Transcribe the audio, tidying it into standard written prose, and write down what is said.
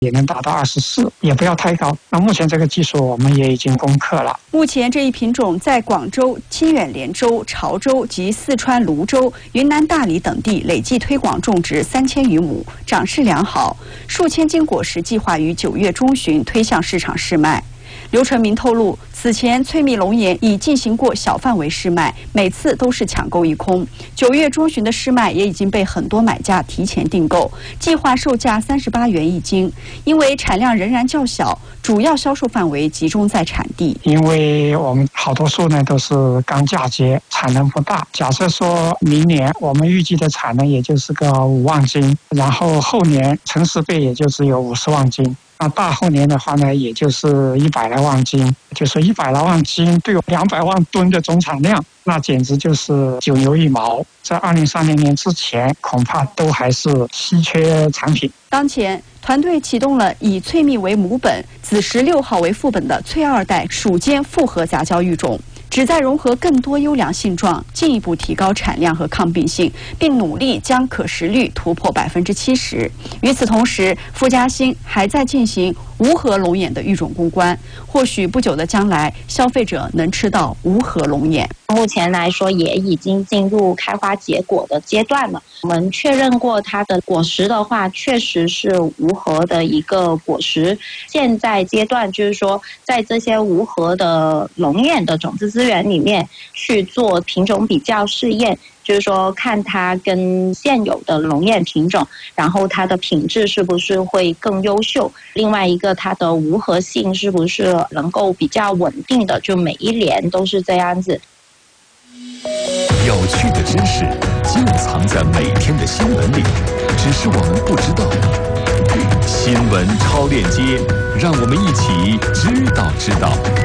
也能达到24，也不要太高。那目前这个技术我们也已经攻克了。 目前这一品种在广州、清远连州、潮州及四川泸州、云南大理等地累计推广种植3000余亩，长势良好。数千斤果实计划于9月中旬推向市场试卖。刘成明透露，此前翠蜜龙眼已进行过小范围试卖，每次都是抢购一空。9月中旬的试卖也已经被很多买家提前订购，计划售价38元一斤。因为产量仍然较小，主要销售范围集中在产地。 因为我们好多树呢都是刚嫁接，产能不大。假设说明年我们预计的产能也就是个5万斤，然后后年成10倍也就只有50万斤。那大后年的话呢，也就是100来万斤，就是100来万斤对200万吨的总产量，那简直就是九牛一毛。在2030年之前，恐怕都还是稀缺产品。 当前，团队启动了以翠蜜为母本、紫石6号为副本的翠2代属间复合杂交育种。旨在融合更多优良性状，进一步提高产量和抗病性，并努力将可食率突破70%。与此同时，傅家兴还在进行无核龙眼的育种攻关，或许不久的将来，消费者能吃到无核龙眼。 目前来说，也已经进入开花结果的阶段了。我们确认过它的果实的话，确实是无核的一个果实。现在阶段就是说，在这些无核的龙眼的种子资源里面去做品种比较试验，就是说看它跟现有的龙眼品种，然后它的品质是不是会更优秀。另外一个，它的无核性是不是能够比较稳定的，就每一年都是这样子。 有趣的知识就藏在每天的新闻里，只是我们不知道。新闻超链接，让我们一起知道。